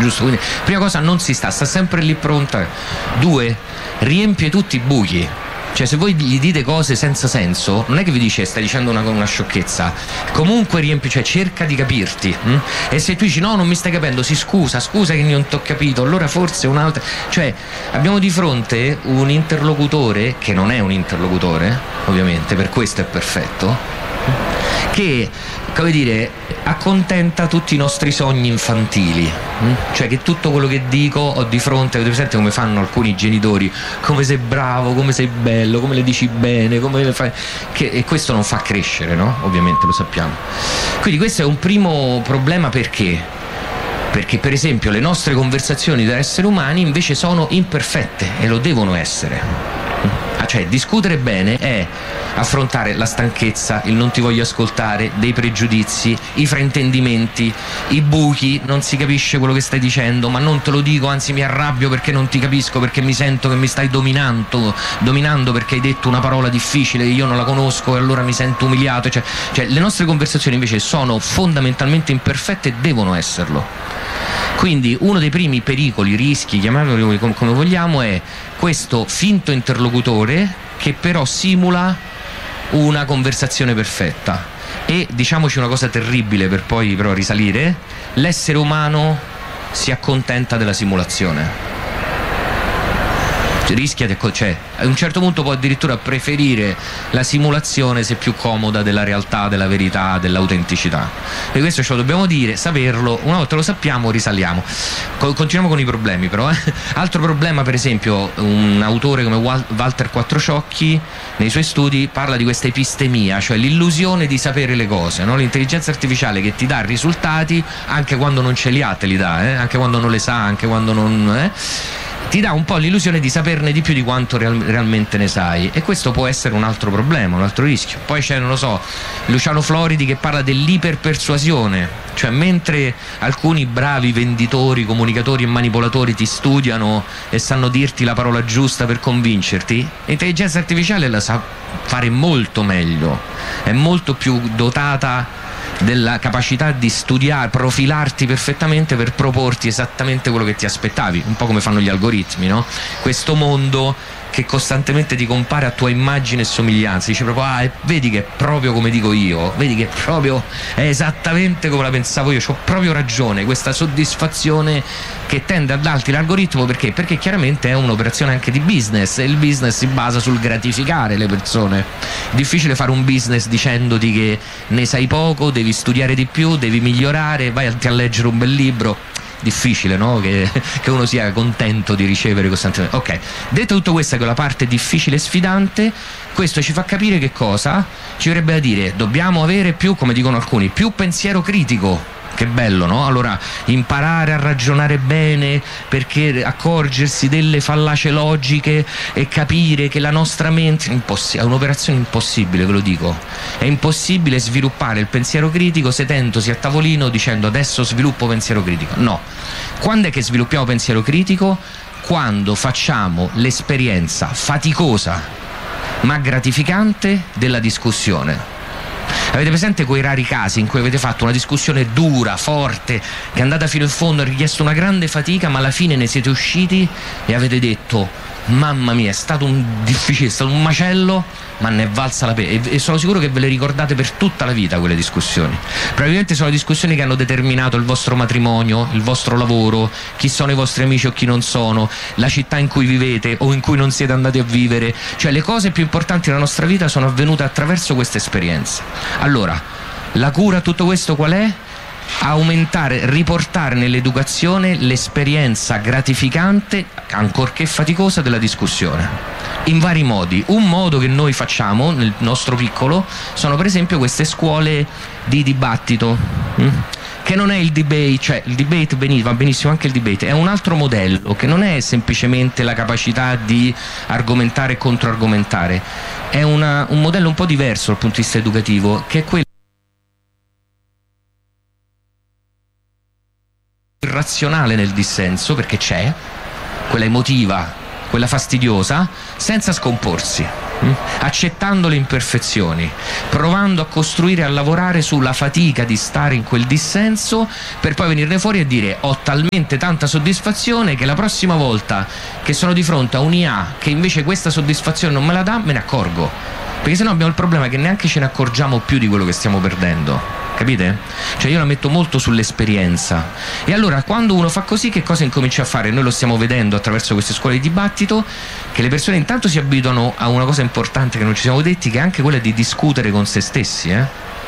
giusto? Quindi prima cosa, non si sta sempre lì pronta. 2, riempie tutti i buchi. Cioè, se voi gli dite cose senza senso, non è che vi dice stai dicendo una sciocchezza, comunque riempi, cioè cerca di capirti. E se tu dici no, non mi stai capendo, scusa che non ti ho capito, allora forse un'altra. Cioè, abbiamo di fronte un interlocutore che non è un interlocutore, ovviamente, per questo è perfetto, che, come dire, accontenta tutti i nostri sogni infantili. Cioè, che tutto quello che dico ho di fronte, avete presente come fanno alcuni genitori, come sei bravo, come sei bello, come le dici bene, come le fai, e questo non fa crescere, no? Ovviamente lo sappiamo. Quindi questo è un primo problema. Perché per esempio le nostre conversazioni tra esseri umani invece sono imperfette e lo devono essere. Cioè, discutere bene è affrontare la stanchezza, il non ti voglio ascoltare, dei pregiudizi, i fraintendimenti, i buchi, non si capisce quello che stai dicendo, ma non te lo dico, anzi mi arrabbio perché non ti capisco, perché mi sento che mi stai dominando perché hai detto una parola difficile, io non la conosco e allora mi sento umiliato. Cioè, le nostre conversazioni invece sono fondamentalmente imperfette e devono esserlo. Quindi uno dei primi pericoli, rischi, chiamiamoli come vogliamo, è questo finto interlocutore che però simula una conversazione perfetta. E diciamoci una cosa terribile per poi però risalire: l'essere umano si accontenta della simulazione. Rischia cioè, a un certo punto può addirittura preferire la simulazione se più comoda della realtà, della verità, dell'autenticità. E questo ce lo dobbiamo dire, saperlo. Una volta lo sappiamo, risaliamo. Continuiamo con i problemi però. Altro problema, per esempio, un autore come Walter Quattrociocchi nei suoi studi parla di questa epistemia, cioè l'illusione di sapere le cose, no? L'intelligenza artificiale che ti dà risultati anche quando non ce li ha, te li dà, anche quando non le sa, anche quando non ti dà un po' l'illusione di saperne di più di quanto realmente ne sai, e questo può essere un altro problema, un altro rischio. Poi c'è, non lo so, Luciano Floridi che parla dell'iperpersuasione, cioè mentre alcuni bravi venditori, comunicatori e manipolatori ti studiano e sanno dirti la parola giusta per convincerti, l'intelligenza artificiale la sa fare molto meglio, è molto più dotata della capacità di studiare, profilarti perfettamente per proporti esattamente quello che ti aspettavi, un po' come fanno gli algoritmi, no? Questo mondo che costantemente ti compara a tua immagine e somiglianza, dice proprio vedi che è proprio come dico io, vedi che proprio è esattamente come la pensavo io, c'ho proprio ragione. Questa soddisfazione che tende a darti l'algoritmo, perché chiaramente è un'operazione anche di business, e il business si basa sul gratificare le persone. È difficile fare un business dicendoti che ne sai poco, devi studiare di più, devi migliorare, vai a leggere un bel libro. Difficile, no? Che uno sia contento di ricevere costantemente. Ok, detto tutto questo, che è la parte difficile e sfidante, questo ci fa capire che cosa? Ci verrebbe da dire, dobbiamo avere più, come dicono alcuni, più pensiero critico. Che bello, no? Allora, imparare a ragionare bene, perché accorgersi delle fallacie logiche e capire che la nostra mente è un'operazione impossibile, ve lo dico. È impossibile sviluppare il pensiero critico sedendosi a tavolino dicendo adesso sviluppo pensiero critico. No. Quando è che sviluppiamo pensiero critico? Quando facciamo l'esperienza faticosa ma gratificante della discussione. Avete presente quei rari casi in cui avete fatto una discussione dura, forte, che è andata fino in fondo, ha richiesto una grande fatica, ma alla fine ne siete usciti e avete detto mamma mia, è stato difficile, è stato un macello, ma ne è valsa la pena, e sono sicuro che ve le ricordate per tutta la vita quelle discussioni. Probabilmente sono discussioni che hanno determinato il vostro matrimonio, il vostro lavoro, chi sono i vostri amici o chi non sono, la città in cui vivete o in cui non siete andati a vivere. Cioè, le cose più importanti della nostra vita sono avvenute attraverso queste esperienze. Allora, la cura a tutto questo qual è? Aumentare, riportare nell'educazione l'esperienza gratificante, ancorché faticosa, della discussione in vari modi. Un modo che noi facciamo nel nostro piccolo sono per esempio queste scuole di dibattito, che non è il debate, cioè il debate va benissimo anche il debate, è un altro modello che non è semplicemente la capacità di argomentare e controargomentare, è un modello un po' diverso dal punto di vista educativo, che è quello irrazionale nel dissenso, perché c'è quella emotiva quella fastidiosa, senza scomporsi, accettando le imperfezioni, provando a costruire e a lavorare sulla fatica di stare in quel dissenso, per poi venirne fuori e dire: ho talmente tanta soddisfazione che la prossima volta che sono di fronte a un IA che invece questa soddisfazione non me la dà, me ne accorgo, perché sennò abbiamo il problema che neanche ce ne accorgiamo più di quello che stiamo perdendo. Capite? Cioè io la metto molto sull'esperienza. E allora quando uno fa così, che cosa incomincia a fare? Noi lo stiamo vedendo attraverso queste scuole di dibattito, che le persone intanto si abituano a una cosa importante che non ci siamo detti, che è anche quella di discutere con se stessi, E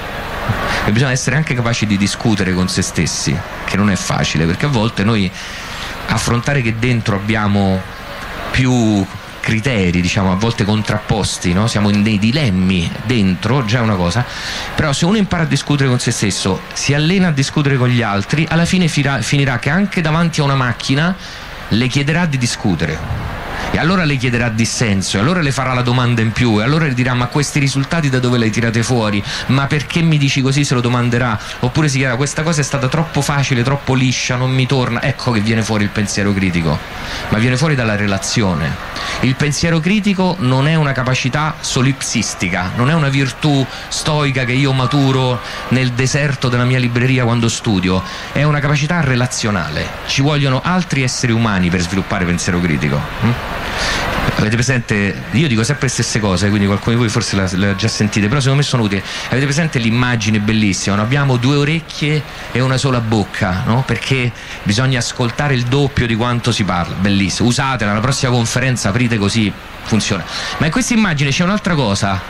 bisogna essere anche capaci di discutere con se stessi, che non è facile, perché a volte noi affrontare che dentro abbiamo più criteri, diciamo, a volte contrapposti, no? Siamo in dei dilemmi dentro, già è una cosa, però se uno impara a discutere con se stesso, si allena a discutere con gli altri, alla fine finirà che anche davanti a una macchina le chiederà di discutere, e allora le chiederà dissenso, e allora le farà la domanda in più, e allora le dirà: ma questi risultati da dove li hai tirate fuori? Ma perché mi dici così? Se lo domanderà. Oppure si chiederà: questa cosa è stata troppo facile, troppo liscia, non mi torna. Ecco che viene fuori il pensiero critico, ma viene fuori dalla relazione. Il pensiero critico non è una capacità solipsistica, non è una virtù stoica che io maturo nel deserto della mia libreria quando studio, è una capacità relazionale. Ci vogliono altri esseri umani per sviluppare pensiero critico. Avete presente? Io dico sempre le stesse cose, quindi qualcuno di voi forse le ha già sentite, però secondo me sono utili. Avete presente l'immagine bellissima, no? Abbiamo 2 orecchie e una sola bocca, no? Perché bisogna ascoltare il doppio di quanto si parla. Bellissimo, usatela, alla prossima conferenza aprite, così funziona. Ma in questa immagine c'è un'altra cosa.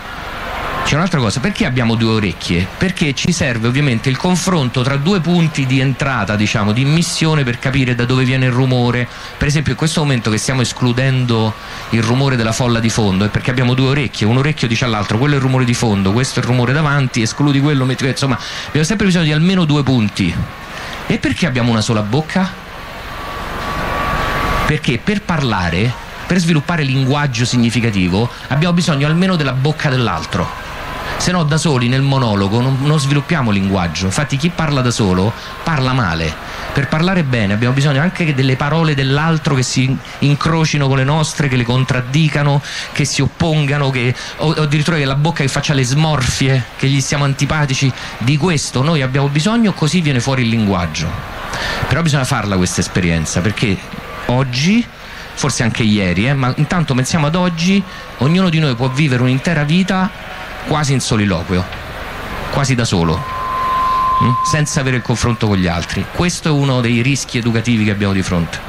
Perché abbiamo 2 orecchie? Perché ci serve ovviamente il confronto tra 2 punti di entrata, diciamo, di immissione, per capire da dove viene il rumore. Per esempio in questo momento che stiamo escludendo il rumore della folla di fondo è perché abbiamo 2 orecchie, un orecchio dice all'altro: quello è il rumore di fondo, questo è il rumore davanti, escludi quello, metti... Insomma, abbiamo sempre bisogno di almeno 2 punti. E perché abbiamo una sola bocca? Perché per parlare, per sviluppare linguaggio significativo, abbiamo bisogno almeno della bocca dell'altro. Se no, da soli nel monologo non sviluppiamo linguaggio. Infatti chi parla da solo parla male. Per parlare bene abbiamo bisogno anche delle parole dell'altro che si incrocino con le nostre, che le contraddicano, che si oppongano, o addirittura che la bocca che faccia le smorfie, che gli siamo antipatici. Di questo noi abbiamo bisogno, così viene fuori il linguaggio. Però bisogna farla questa esperienza, perché oggi, forse anche ieri, ma intanto pensiamo ad oggi, ognuno di noi può vivere un'intera vita quasi in soliloquio, quasi da solo, senza avere il confronto con gli altri. Questo è uno dei rischi educativi che abbiamo di fronte.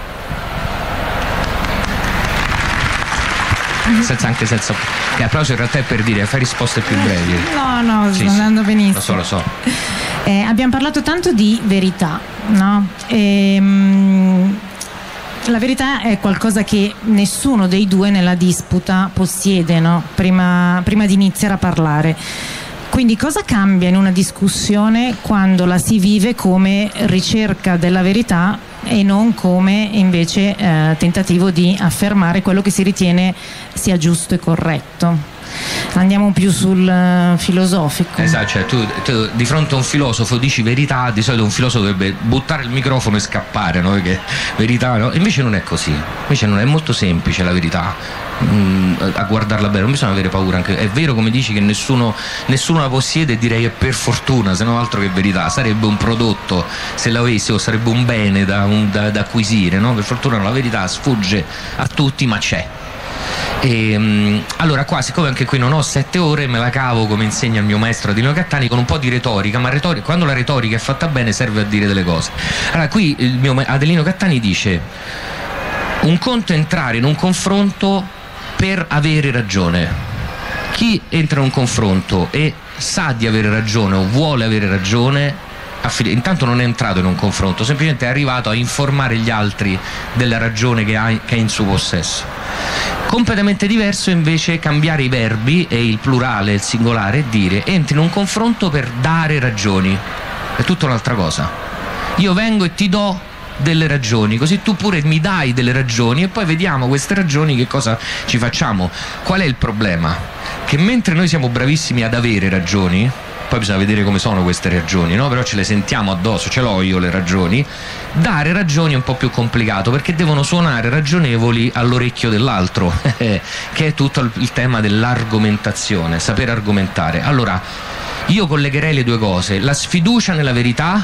Senza che applauso in realtà è per dire: fai risposte più brevi. No, sì, sto andando benissimo. Lo so. Abbiamo parlato tanto di verità, no? La verità è qualcosa che nessuno dei due nella disputa possiede, no? Prima di iniziare a parlare. Quindi cosa cambia in una discussione quando la si vive come ricerca della verità e non come invece tentativo di affermare quello che si ritiene sia giusto e corretto? Andiamo più sul filosofico. Esatto, cioè tu di fronte a un filosofo dici verità, di solito un filosofo dovrebbe buttare il microfono e scappare, no? Perché verità, no? Invece non è così, invece non è molto semplice la verità, a guardarla bene, non bisogna avere paura. Anche, è vero, come dici, che nessuno la possiede, e direi è per fortuna, se no altro che verità, sarebbe un prodotto se l'avessi, o sarebbe un bene da acquisire, no? Per fortuna no, la verità sfugge a tutti, ma c'è. Allora qua, siccome anche qui non ho 7 ore, me la cavo, come insegna il mio maestro Adelino Cattani, con un po' di retorica, ma quando la retorica è fatta bene serve a dire delle cose. Allora qui il mio Adelino Cattani dice: un conto è entrare in un confronto per avere ragione. Chi entra in un confronto e sa di avere ragione o vuole avere ragione, intanto non è entrato in un confronto, semplicemente è arrivato a informare gli altri della ragione che è in suo possesso. Completamente diverso invece cambiare i verbi e il plurale e il singolare e dire: entri in un confronto per dare ragioni. È tutta un'altra cosa. Io vengo e ti do delle ragioni, così tu pure mi dai delle ragioni e poi vediamo queste ragioni che cosa ci facciamo. Qual è il problema? Che mentre noi siamo bravissimi ad avere ragioni, poi bisogna vedere come sono queste ragioni, no? Però ce le sentiamo addosso, ce l'ho io le ragioni. Dare ragioni è un po' più complicato, perché devono suonare ragionevoli all'orecchio dell'altro che è tutto il tema dell'argomentazione, saper argomentare. Allora, io collegherei le due cose. La sfiducia nella verità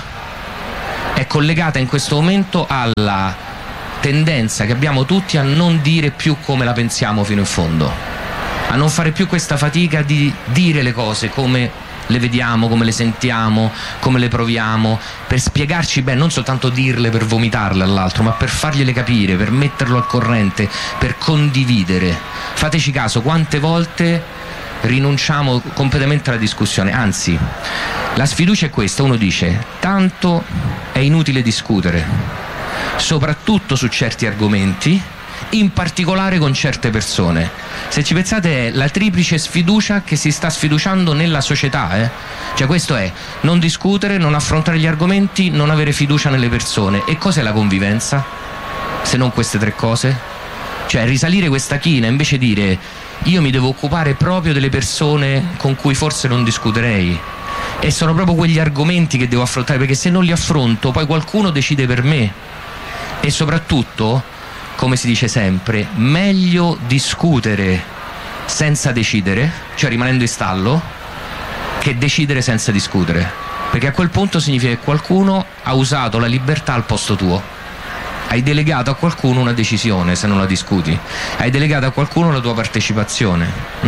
è collegata in questo momento alla tendenza che abbiamo tutti a non dire più come la pensiamo fino in fondo, a non fare più questa fatica di dire le cose come le vediamo, come le sentiamo, come le proviamo, per spiegarci bene, non soltanto dirle per vomitarle all'altro, ma per fargliele capire, per metterlo al corrente, per condividere. Fateci caso, quante volte rinunciamo completamente alla discussione. Anzi, la sfiducia è questa: uno dice tanto è inutile discutere, soprattutto su certi argomenti, in particolare con certe persone. Se ci pensate, è la triplice sfiducia che si sta sfiduciando nella società, Cioè, questo è non discutere, non affrontare gli argomenti, non avere fiducia nelle persone. E cos'è la convivenza se non queste tre cose? Cioè, risalire questa china, invece dire io mi devo occupare proprio delle persone con cui forse non discuterei, e sono proprio quegli argomenti che devo affrontare, perché se non li affronto poi qualcuno decide per me. E soprattutto, come si dice sempre, meglio discutere senza decidere, cioè rimanendo in stallo, che decidere senza discutere, perché a quel punto significa che qualcuno ha usato la libertà al posto tuo. Hai delegato a qualcuno una decisione se non la discuti, hai delegato a qualcuno la tua partecipazione.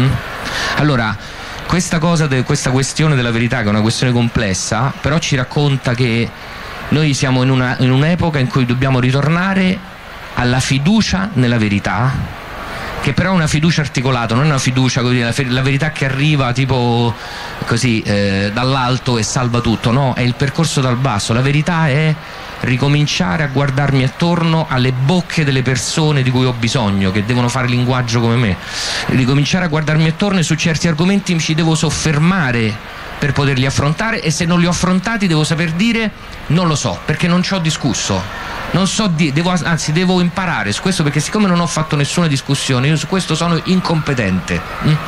Allora, questa questione della verità, che è una questione complessa, però ci racconta che noi siamo in un'epoca in cui dobbiamo ritornare alla fiducia nella verità, che però è una fiducia articolata, non è una fiducia così, la verità che arriva tipo così dall'alto e salva tutto. No, è il percorso dal basso. La verità è ricominciare a guardarmi attorno alle bocche delle persone di cui ho bisogno, che devono fare linguaggio come me, ricominciare a guardarmi attorno, e su certi argomenti mi ci devo soffermare per poterli affrontare, e se non li ho affrontati devo saper dire non lo so, perché non ci ho discusso, non so, devo imparare su questo, perché siccome non ho fatto nessuna discussione, io su questo sono incompetente.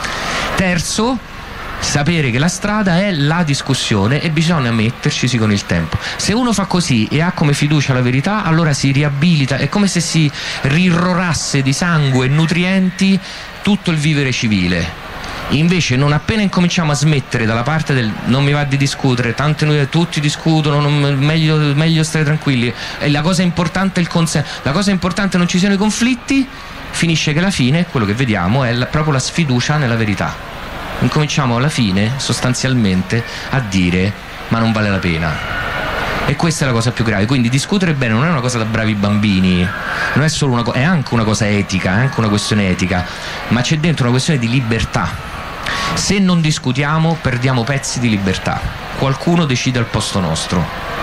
Terzo, sapere che la strada è la discussione e bisogna metterci con il tempo. Se uno fa così e ha come fiducia la verità, allora si riabilita, è come se si rirrorasse di sangue e nutrienti tutto il vivere civile. Invece, non appena incominciamo a smettere dalla parte del non mi va di discutere, tanto tutti discutono, meglio stare tranquilli, e la cosa importante è il consenso, la cosa importante è non ci siano i conflitti, finisce che alla fine quello che vediamo è proprio la sfiducia nella verità. Incominciamo alla fine sostanzialmente a dire ma non vale la pena, e questa è la cosa più grave. Quindi discutere bene non è una cosa da bravi bambini, non è solo è anche una cosa etica, è anche una questione etica, ma c'è dentro una questione di libertà. Se non discutiamo perdiamo pezzi di libertà, qualcuno decide al posto nostro,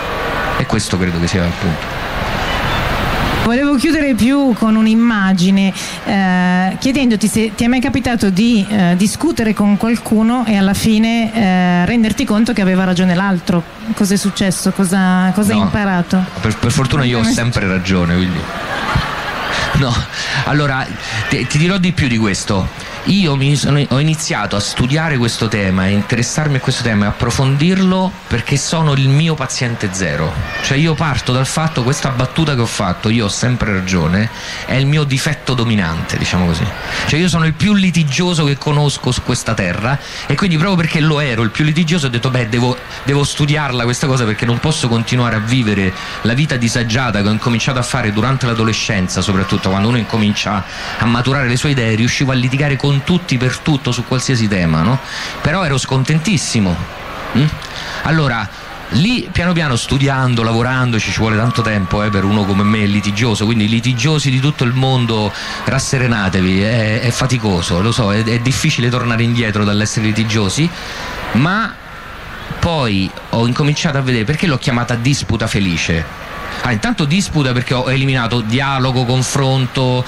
e questo credo che sia il punto. Volevo chiudere più con un'immagine, chiedendoti se ti è mai capitato di discutere con qualcuno e alla fine renderti conto che aveva ragione l'altro. Cosa è successo? Cosa hai imparato? Per fortuna io ho sempre ragione, quindi no. Allora ti dirò di più di questo. Io ho iniziato a studiare questo tema, a interessarmi a questo tema e approfondirlo perché sono il mio paziente zero. Cioè, io parto dal fatto, questa battuta che ho fatto, io ho sempre ragione, è il mio difetto dominante, diciamo così. Cioè, io sono il più litigioso che conosco su questa terra, e quindi proprio perché lo ero, il più litigioso, ho detto devo studiarla questa cosa, perché non posso continuare a vivere la vita disagiata che ho incominciato a fare durante l'adolescenza, soprattutto quando uno incomincia a maturare le sue idee. Riuscivo a litigare con tutti per tutto, su qualsiasi tema, no? Però ero scontentissimo. Allora lì, piano piano, studiando, lavorando, ci vuole tanto tempo per uno come me litigioso, quindi i litigiosi di tutto il mondo, rasserenatevi, è faticoso, lo so, è difficile tornare indietro dall'essere litigiosi, ma poi ho incominciato a vedere perché l'ho chiamata disputa felice. Intanto disputa perché ho eliminato dialogo, confronto,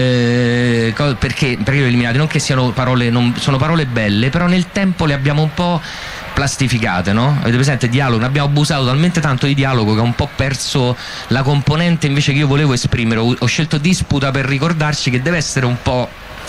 perché l'ho eliminato, non che siano parole, sono parole belle, però nel tempo le abbiamo un po' plastificate, no? Avete presente? Dialogo, ne abbiamo abusato talmente tanto di dialogo che ho un po' perso la componente invece che io volevo esprimere. Ho scelto disputa per ricordarci che deve essere un po'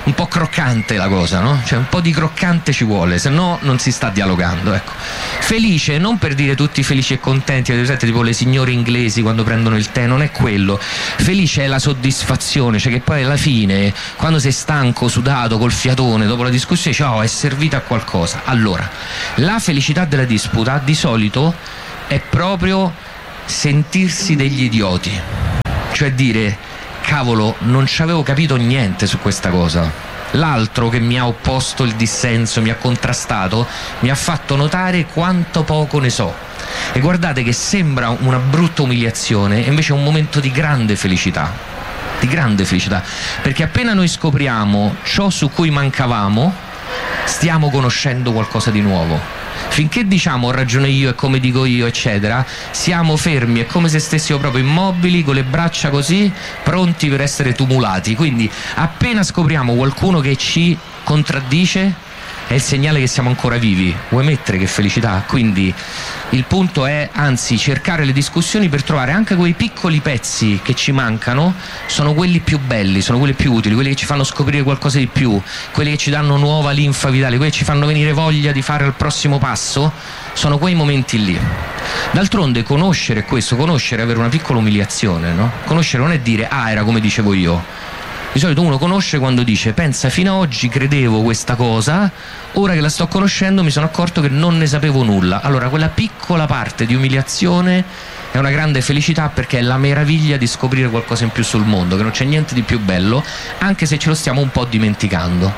un po' croccante la cosa, no? Cioè un po' di croccante ci vuole, se no non si sta dialogando, ecco. Felice, non per dire tutti felici e contenti, tipo le signore inglesi quando prendono il tè, non è quello. Felice è la soddisfazione, cioè che poi alla fine, quando sei stanco, sudato, col fiatone, dopo la discussione, ciao, è servita a qualcosa. Allora, la felicità della disputa di solito è proprio sentirsi degli idioti, cioè dire: cavolo, non ci avevo capito niente su questa cosa, l'altro che mi ha opposto il dissenso, mi ha contrastato, mi ha fatto notare quanto poco ne so. E guardate che sembra una brutta umiliazione, e invece è un momento di grande felicità, perché appena noi scopriamo ciò su cui mancavamo, stiamo conoscendo qualcosa di nuovo. Finché diciamo ho ragione io e come dico io eccetera, siamo fermi, è come se stessimo proprio immobili con le braccia così, pronti per essere tumulati. Quindi appena scopriamo qualcuno che ci contraddice, è il segnale che siamo ancora vivi. Vuoi mettere che felicità? Quindi il punto è, anzi, cercare le discussioni per trovare anche quei piccoli pezzi che ci mancano, sono quelli più belli, sono quelli più utili, quelli che ci fanno scoprire qualcosa di più, quelli che ci danno nuova linfa vitale, quelli che ci fanno venire voglia di fare il prossimo passo, sono quei momenti lì. D'altronde conoscere è questo, conoscere è avere una piccola umiliazione, no? Conoscere non è dire ah, era come dicevo io. Di solito uno conosce quando dice: pensa, fino ad oggi credevo questa cosa, ora che la sto conoscendo mi sono accorto che non ne sapevo nulla. Allora quella piccola parte di umiliazione è una grande felicità, perché è la meraviglia di scoprire qualcosa in più sul mondo, che non c'è niente di più bello, anche se ce lo stiamo un po' dimenticando.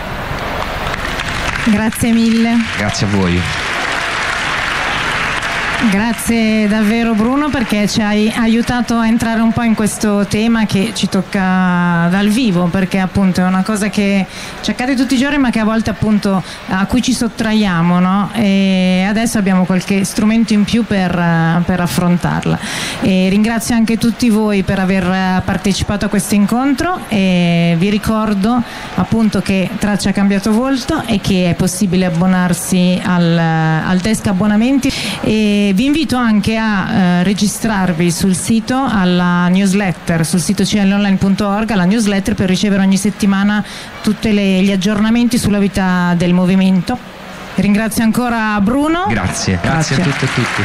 Grazie mille. Grazie a voi. Grazie davvero Bruno, perché ci hai aiutato a entrare un po' in questo tema che ci tocca dal vivo, perché appunto è una cosa che ci accade tutti i giorni ma che a volte appunto a cui ci sottraiamo, no? E adesso abbiamo qualche strumento in più per affrontarla. E ringrazio anche tutti voi per aver partecipato a questo incontro, e vi ricordo appunto che Traccia ha cambiato volto e che è possibile abbonarsi al desk abbonamenti, e vi invito anche a registrarvi sul sito alla newsletter, sul sito cnlonline.org, alla newsletter, per ricevere ogni settimana tutti gli aggiornamenti sulla vita del movimento. Ringrazio ancora Bruno. Grazie a tutte e tutti.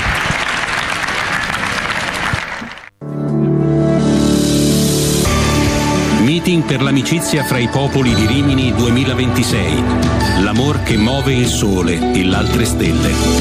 Meeting per l'amicizia fra i popoli di Rimini 2026. L'amor che muove il sole e l'altre stelle.